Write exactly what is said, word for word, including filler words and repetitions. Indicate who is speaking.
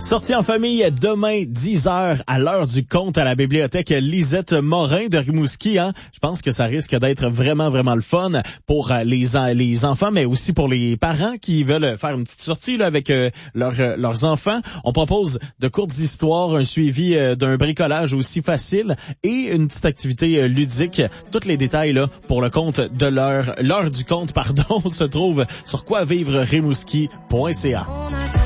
Speaker 1: Sortie en famille demain, dix heures, à l'heure du conte à la bibliothèque Lisette Morin de Rimouski. Hein? Je pense que ça risque d'être vraiment, vraiment le fun pour les, les enfants, mais aussi pour les parents qui veulent faire une petite sortie là, avec euh, leur, euh, leurs enfants. On propose de courtes histoires, un suivi euh, d'un bricolage aussi facile et une petite activité euh, ludique. Tous les détails là pour le conte de l'heure, l'heure du conte, pardon, se trouvent sur quoi vivre rimouski point c a.